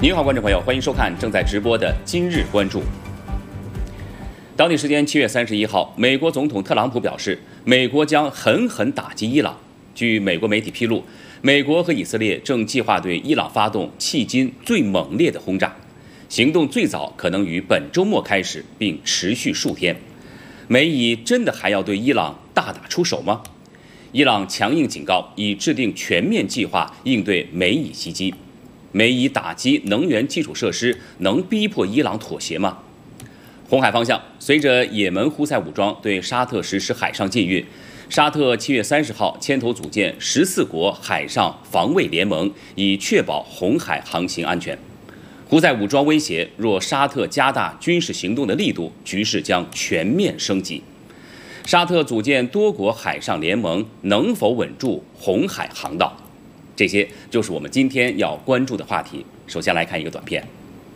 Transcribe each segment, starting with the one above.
您好，观众朋友，欢迎收看正在直播的《今日关注》。当地时间7月31号，美国总统特朗普表示，美国将狠狠打击伊朗。据美国媒体披露，美国和以色列正计划对伊朗发动迄今最猛烈的轰炸，行动最早可能于本周末开始，并持续数天。美以真的还要对伊朗大打出手吗？伊朗强硬警告，已制定全面计划应对美以袭击。美以打击能源基础设施，能逼迫伊朗妥协吗？红海方向，随着也门胡塞武装对沙特实施海上禁运，沙特7月30号牵头组建14国海上防卫联盟，以确保红海航行安全。胡塞武装威胁，若沙特加大军事行动的力度，局势将全面升级。沙特组建多国海上联盟，能否稳住红海航道？这些就是我们今天要关注的话题。首先来看一个短片。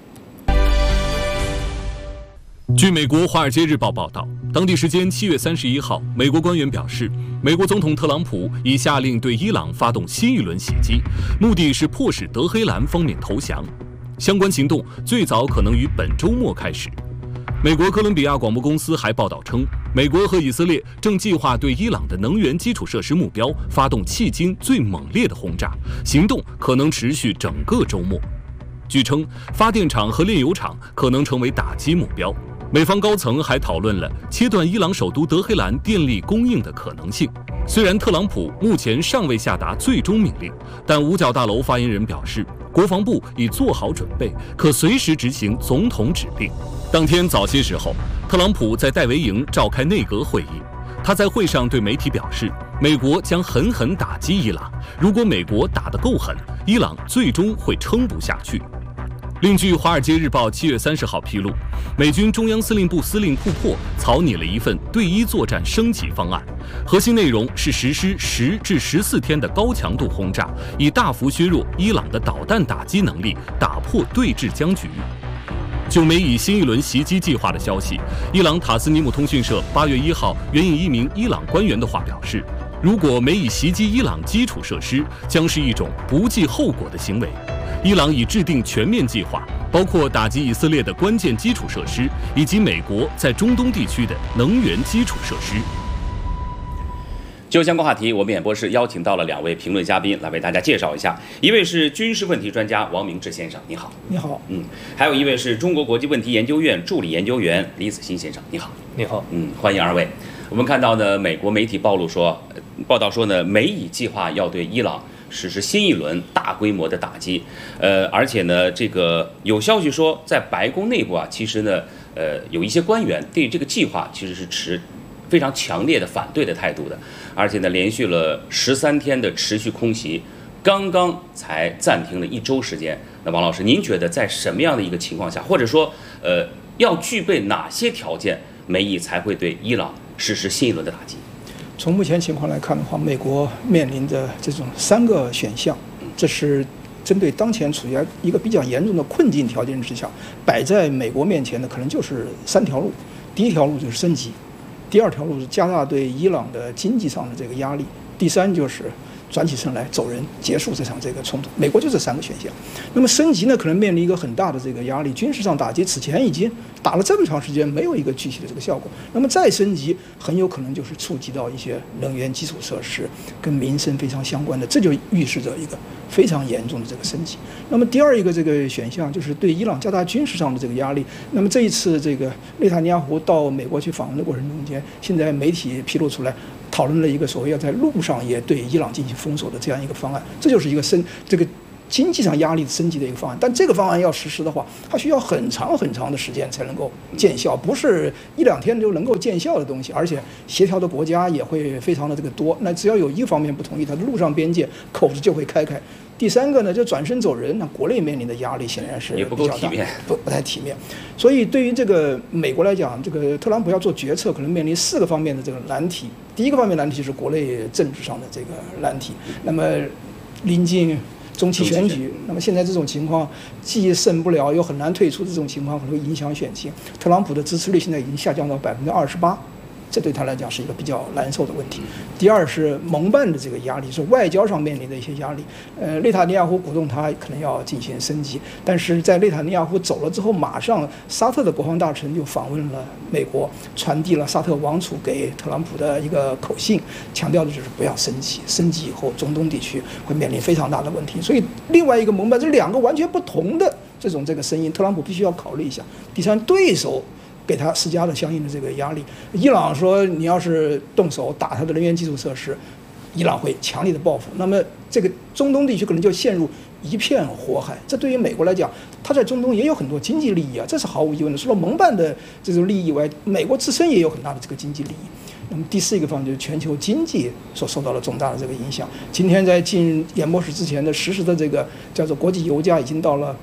据美国《华尔街日报》报道，当地时间7月31号，美国官员表示，美国总统特朗普已下令对伊朗发动新一轮袭击，目的是迫使德黑兰方面投降。相关行动最早可能于本周末开始。美国哥伦比亚广播公司还报道称，美国和以色列正计划对伊朗的能源基础设施目标发动迄今最猛烈的轰炸，行动可能持续整个周末。据称，发电厂和炼油厂可能成为打击目标。美方高层还讨论了切断伊朗首都德黑兰电力供应的可能性。虽然特朗普目前尚未下达最终命令，但五角大楼发言人表示，国防部已做好准备，可随时执行总统指令。当天早些时候，特朗普在戴维营召开内阁会议。他在会上对媒体表示，美国将狠狠打击伊朗，如果美国打得够狠，伊朗最终会撑不下去。另据《华尔街日报》7月30号披露，美军中央司令部司令库珀草拟了一份对伊作战升级方案，核心内容是实施10至14天的高强度轰炸，以大幅削弱伊朗的导弹打击能力，打破对峙僵局。就美以新一轮袭击计划的消息，伊朗塔斯尼姆通讯社8月1号援引一名伊朗官员的话表示，如果美以袭击伊朗基础设施，将是一种不计后果的行为。伊朗已制定全面计划，包括打击以色列的关键基础设施，以及美国在中东地区的能源基础设施。 就相关话题，我们演播室邀请到了2位评论嘉宾来为大家介绍一下。一位是军事问题专家王明志先生，你好。 你好。 还有一位是中国国际问题研究院助理研究员李子欣先生，你好。 你好。 欢迎2位。我们看到呢，美国媒体报道说呢，美以计划要对伊朗实施新一轮大规模的打击，而且呢，这个有消息说，在白宫内部啊，其实呢，有一些官员对这个计划其实是持非常强烈的反对的态度的，而且呢，连续了13天的持续空袭，刚刚才暂停了1周时间。那王老师，您觉得在什么样的一个情况下，或者说，要具备哪些条件，美以才会对伊朗实施新一轮的打击？ 从目前情况来看的话，美国面临着这种3个选项，这是针对当前处于一个比较严重的困境条件之下，摆在美国面前的可能就是3条路。第一条路就是升级，第2条路是加大对伊朗的经济上的这个压力，第3就是转起身来走人，结束这场这个冲突。美国就这3个选项。那么升级呢，可能面临一个很大的这个压力，军事上打击此前已经打了这么长时间，没有一个具体的这个效果。那么再升级，很有可能就是触及到一些能源基础设施跟民生非常相关的，这就预示着一个非常严重的这个升级。那么第2个这个选项就是对伊朗加大军事上的这个压力。那么这一次这个内塔尼亚胡到美国去访问的过程中间，现在媒体披露出来，讨论了一个所谓要在路上也对伊朗进行封锁的这样一个方案，这就是一个这个经济上压力升级的一个方案。但这个方案要实施的话，它需要很长很长的时间才能够见效，不是1、2天就能够见效的东西，而且协调的国家也会非常的这个多。那只要有一方面不同意，它的陆上边界口子就会开开。第3个呢，就转身走人，那国内面临的压力显然是也不够体面， 不太体面。所以对于这个美国来讲，这个特朗普要做决策，可能面临4个方面的这个难题。第一个方面难题是国内政治上的这个难题。那么临近中期选举，那么现在这种情况既胜不了，又很难退出，这种情况可能会影响选情。特朗普的支持率现在已经下降到28%。 这对他来讲是一个比较难受的问题。第二是盟办的这个压力，是外交上面临的一些压力。内塔尼亚胡鼓动他可能要进行升级，但是在内塔尼亚胡走了之后，马上沙特的国防大臣就访问了美国，传递了沙特王储给特朗普的一个口信，强调的就是不要升级，升级以后中东地区会面临非常大的问题。所以另外一个盟办，这两个完全不同的这个声音，特朗普必须要考虑一下。第三，对手给他施加了相应的这个压力。伊朗说，你要是动手打他的能源基础设施，伊朗会强烈的报复。那么这个中东地区可能就陷入一片火海。这对于美国来讲，他在中东也有很多经济利益啊，这是毫无疑问的。除了盟办的这种利益以外，美国自身也有很大的这个经济利益。那么第四一个方面就是全球经济所受到了重大的这个影响。今天在进演播室之前的实时的这个叫做国际油价已经到了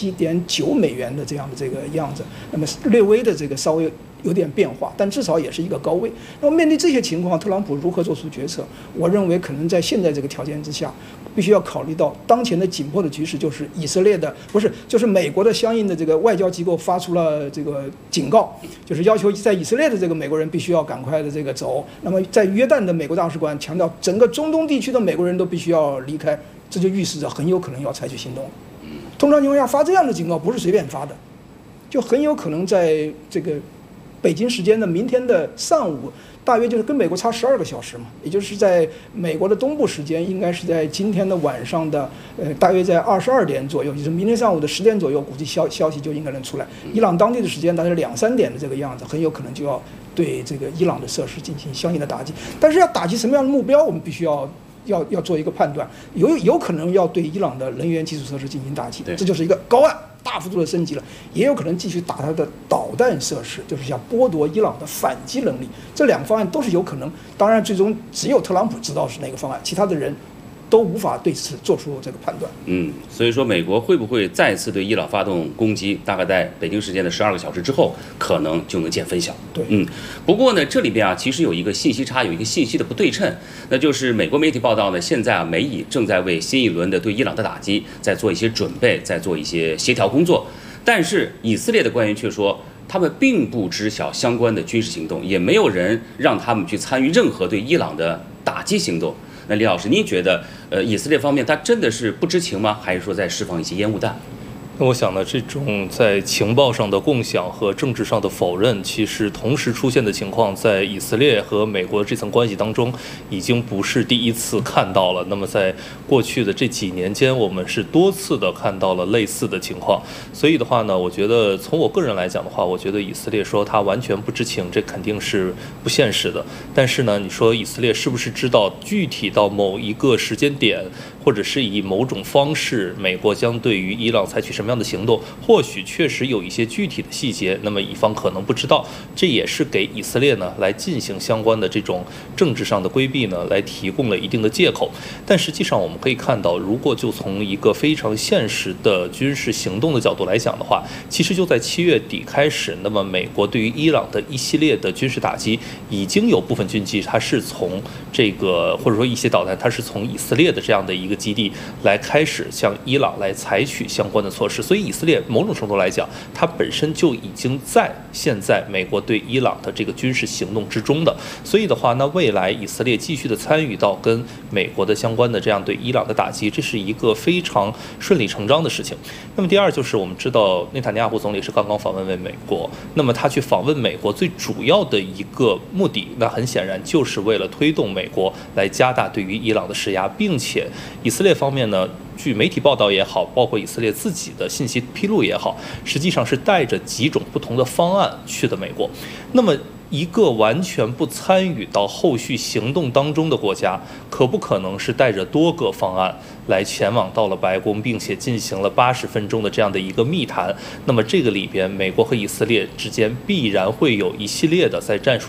87.9美元的这样的这个样子，那么略微的这个稍微有点变化，但至少也是一个高位。那么面对这些情况，特朗普如何做出决策？我认为可能在现在这个条件之下，必须要考虑到当前的紧迫的局势，就是以色列的就是美国的相应的这个外交机构发出了这个警告，就是要求在以色列的这个美国人必须要赶快的这个走。那么在约旦的美国大使馆强调，整个中东地区的美国人都必须要离开，这就预示着很有可能要采取行动。通常情况下发这样的警告不是随便发的，就很有可能在这个北京时间的明天的上午，大约就是跟美国差12个小时嘛，也就是在美国的东部时间，应该是在今天的晚上的大约在22点左右，就是明天上午的10点左右，估计消息就应该能出来。伊朗当地的时间大概2、3点的这个样子，很有可能就要对这个伊朗的设施进行相应的打击。但是要打击什么样的目标，我们必须要做一个判断，有可能要对伊朗的能源基础设施进行打击，这就是一个高案。大幅度的升级了，也有可能继续打它的导弹设施，就是想剥夺伊朗的反击能力。这两个方案都是有可能，当然最终只有特朗普知道是哪个方案，其他的人都无法对此做出这个判断。 所以说美国会不会再次对伊朗发动攻击？大概在北京时间的12个小时之后，可能就能见分晓。 对， 不过呢，这里边其实有一个信息差，有一个信息的不对称，那就是美国媒体报道呢，现在美以正在为新一轮的对伊朗的打击在做一些准备，在做一些协调工作，但是以色列的官员却说，他们并不知晓相关的军事行动，也没有人让他们去参与任何对伊朗的打击行动。那李老师，您觉得以色列方面他真的是不知情吗？还是说在释放一些烟雾弹？ 那我想呢，这种在情报上的共享和政治上的否认，其实同时出现的情况，在以色列和美国这层关系当中，已经不是第一次看到了。那么在过去的这几年间，我们是多次的看到了类似的情况。所以的话呢，我觉得从我个人来讲的话，我觉得以色列说他完全不知情，这肯定是不现实的。但是呢，你说以色列是不是知道具体到某一个时间点，或者是以某种方式，美国将对于伊朗采取什么样的行动，或许确实有一些具体的细节，那么乙方可能不知道，这也是给以色列呢来进行相关的这种政治上的规避呢，来提供了一定的借口。但实际上我们可以看到，如果就从一个非常现实的军事行动的角度来讲的话，其实就在7月底开始，那么美国对于伊朗的一系列的军事打击，已经有部分军机它是从这个或者说一些导弹，它是从以色列的这样的一个基地来开始向伊朗来采取相关的措施。所以以色列某种程度来讲，它本身就已经在现在美国对伊朗的这个军事行动之中的。所以的话，那未来以色列继续的参与到跟美国的相关的这样对伊朗的打击，这是一个非常顺理成章的事情。那么第二就是我们知道内塔尼亚胡总理是刚刚访问美国，那么他去访问美国最主要的一个目的，那很显然就是为了推动美国来加大对于伊朗的施压，并且以色列方面呢，据媒体报道也好，包括以色列自己的信息披露也好，实际上是带着几种不同的方案去的美国。那么一个完全不参与到后续行动当中的国家，可不可能是带着多个方案来前往到了白宫，并且进行了80分钟的这样的一个密谈？那么这个里边，美国和以色列之间必然会有一系列的在战术